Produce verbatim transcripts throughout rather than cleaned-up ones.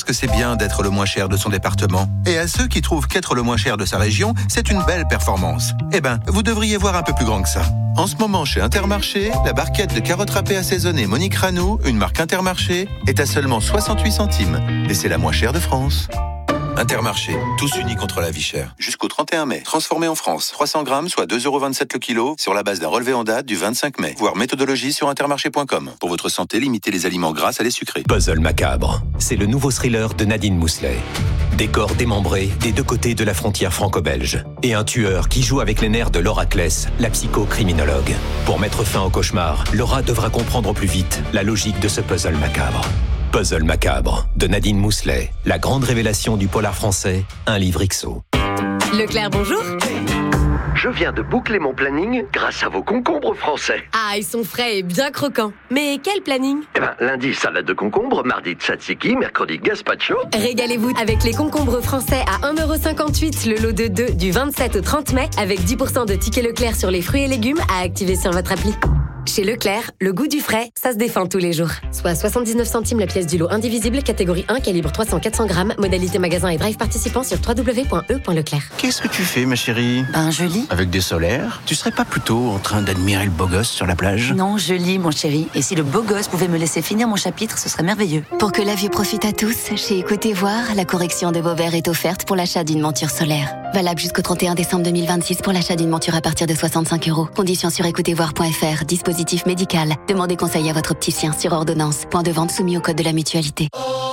que c'est bien d'être le moins cher de son département. Et à ceux qui trouvent qu'être le moins cher de sa région, c'est une belle performance. Eh ben, vous devriez voir un peu plus grand que ça. En ce moment, chez Intermarché, la barquette de carottes râpées assaisonnées Monique Ranou, une marque Intermarché, est à seulement soixante-huit centimes. Et c'est la moins chère de France. Intermarché, tous unis contre la vie chère. Jusqu'au trente et un mai. Transformé en France. trois cents grammes, soit deux euros vingt-sept le kilo, sur la base d'un relevé en date du vingt-cinq mai. Voir méthodologie sur intermarché point com. Pour votre santé, limitez les aliments gras à les sucrés. Puzzle macabre. C'est le nouveau thriller de Nadine Mousselet. Décor démembré des deux côtés de la frontière franco-belge. Et un tueur qui joue avec les nerfs de Laura Kless, la psychocriminologue. Pour mettre fin au cauchemar, Laura devra comprendre au plus vite la logique de ce puzzle macabre. Puzzle macabre de Nadine Mousselet, la grande révélation du polar français, un livre X O. Leclerc, bonjour. Je viens de boucler mon planning grâce à vos concombres français. Ah, ils sont frais et bien croquants. Mais quel planning? Eh ben, lundi, salade de concombre, mardi, tzatziki, mercredi, gazpacho. Régalez-vous avec les concombres français à un euro cinquante-huit, le lot de deux du vingt-sept au trente mai, avec dix pour cent de tickets Leclerc sur les fruits et légumes à activer sur votre appli. Chez Leclerc, le goût du frais, ça se défend tous les jours. Soit soixante-dix-neuf centimes la pièce du lot indivisible, catégorie un, calibre trois cents à quatre cents grammes, modalité magasin et drive participant sur w w w point e point leclerc. Qu'est-ce que tu fais, ma chérie? Ben, je lis. Avec des solaires? Tu serais pas plutôt en train d'admirer le beau gosse sur la plage? Non, je lis, mon chéri. Et si le beau gosse pouvait me laisser finir mon chapitre, ce serait merveilleux. Pour que la vue profite à tous, chez Côté Voir, la correction de vos verres est offerte pour l'achat d'une monture solaire. Valable jusqu'au trente et un décembre deux mille vingt-six pour l'achat d'une monture à partir de soixante-cinq euros. Conditions sur écoutez voir point f r. Dispositif médical. Demandez conseil à votre opticien sur ordonnance. Point de vente soumis au code de la mutualité.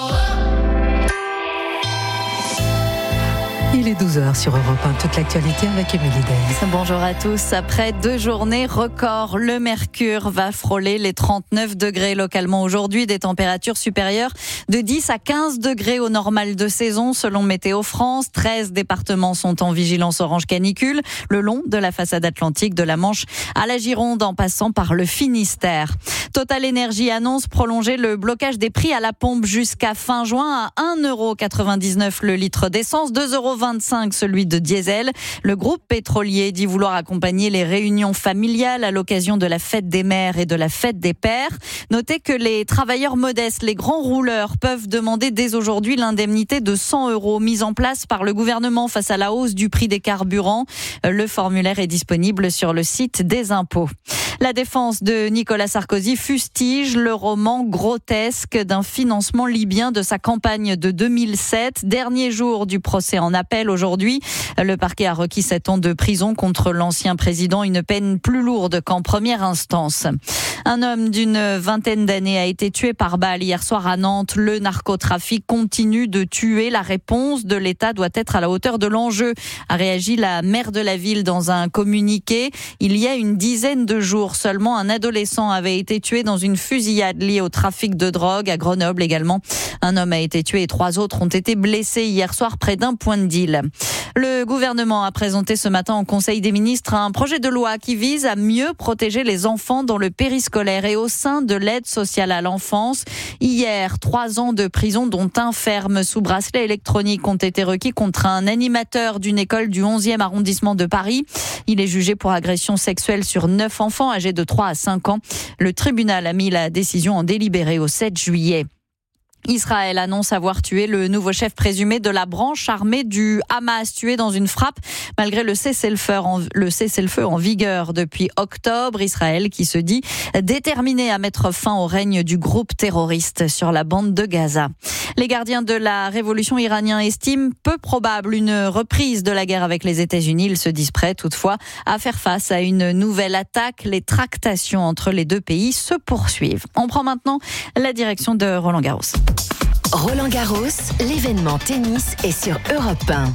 Il est douze heures sur Europe un, toute l'actualité avec Émilie Dez. Bonjour à tous. Après deux journées records, le mercure va frôler les trente-neuf degrés localement aujourd'hui, des températures supérieures de dix à quinze degrés au normal de saison selon Météo France. treize départements sont en vigilance orange canicule le long de la façade atlantique de la Manche à la Gironde en passant par le Finistère. Total Énergie annonce prolonger le blocage des prix à la pompe jusqu'à fin juin à un euro quatre-vingt-dix-neuf le litre d'essence, deux euros vingt-cinq celui de diesel. Le groupe pétrolier dit vouloir accompagner les réunions familiales à l'occasion de la fête des mères et de la fête des pères. Notez que les travailleurs modestes, les grands rouleurs, peuvent demander dès aujourd'hui l'indemnité de cent euros mise en place par le gouvernement face à la hausse du prix des carburants. Le formulaire est disponible sur le site des impôts. La défense de Nicolas Sarkozy fustige le roman grotesque d'un financement libyen de sa campagne de deux mille sept. Dernier jour du procès en appel aujourd'hui. Le parquet a requis sept ans de prison contre l'ancien président, une peine plus lourde qu'en première instance. Un homme d'une vingtaine d'années a été tué par balle hier soir à Nantes. Le narcotrafic continue de tuer. La réponse de l'État doit être à la hauteur de l'enjeu, a réagi la maire de la ville dans un communiqué. Il y a une dizaine de jours seulement, un adolescent avait été tué dans une fusillade liée au trafic de drogue à Grenoble également. Un homme a été tué et trois autres ont été blessés hier soir près d'un point de deal. Le gouvernement a présenté ce matin au Conseil des ministres un projet de loi qui vise à mieux protéger les enfants dans le périscolaire et au sein de l'aide sociale à l'enfance. Hier, trois ans de prison dont un ferme sous bracelet électronique ont été requis contre un animateur d'une école du onzième arrondissement de Paris. Il est jugé pour agression sexuelle sur neuf enfants âgés de trois à cinq ans. Le tribunal a mis la décision en délibéré au sept juillet. Israël annonce avoir tué le nouveau chef présumé de la branche armée du Hamas, tué dans une frappe malgré le cessez-le-feu en, le cessez-le-feu en vigueur depuis octobre. Israël qui se dit déterminé à mettre fin au règne du groupe terroriste sur la bande de Gaza. Les gardiens de la révolution iranienne estiment peu probable une reprise de la guerre avec les États-Unis. Ils se disent prêts toutefois à faire face à une nouvelle attaque. Les tractations entre les deux pays se poursuivent. On prend maintenant la direction de Roland Garros. Roland Garros, l'événement tennis est sur Europe un.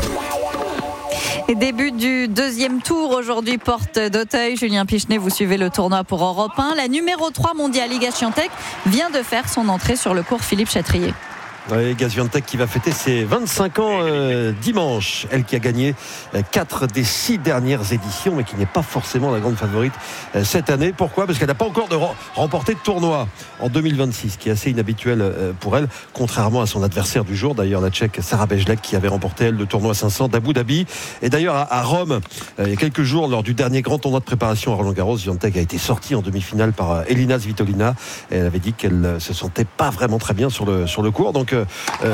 Et début du deuxième tour aujourd'hui, porte d'Auteuil. Julien Pichenet, vous suivez le tournoi pour Europe un. La numéro trois mondiale, Iga Świątek, vient de faire son entrée sur le court Philippe Chatrier. Oui, Iga Świątek qui va fêter ses vingt-cinq ans euh, dimanche. Elle qui a gagné euh, quatre des six dernières éditions, mais qui n'est pas forcément la grande favorite euh, cette année. Pourquoi ? Parce qu'elle n'a pas encore de re- remporté de tournoi en deux mille vingt-six, qui est assez inhabituel euh, pour elle, contrairement à son adversaire du jour, d'ailleurs la Tchèque Sara Bejlek, qui avait remporté elle le tournoi cinq cents d'Abu Dhabi. Et d'ailleurs à, à Rome, euh, il y a quelques jours, lors du dernier grand tournoi de préparation à Roland Garros, Świątek a été sortie en demi-finale par euh, Elina Svitolina. Et elle avait dit qu'elle ne se sentait pas vraiment très bien sur le sur le court. Donc Euh,